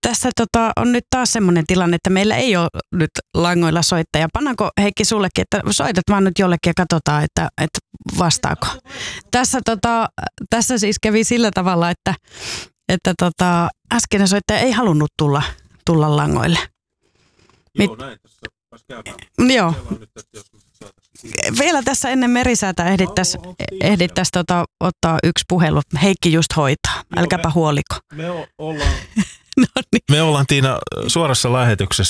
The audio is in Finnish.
tässä on nyt taas semmoinen tilanne, että meillä ei ole nyt langoilla soittaja. Pannaanko Heikki sullekin, että soitat vaan nyt jollekin ja katsotaan, että vastaako. Tässä siis kävi sillä tavalla, että äskeinen soittaja ei halunnut tulla langoille. Joo, näin tässä käydään. Joo. Vielä tässä ennen merisäätä ehdittäisi ottaa yksi puhelu. Heikki just hoitaa. Älkääpä huoliko. Me ollaan... No niin. Me ollaan, Tiina, suorassa lähetyksessä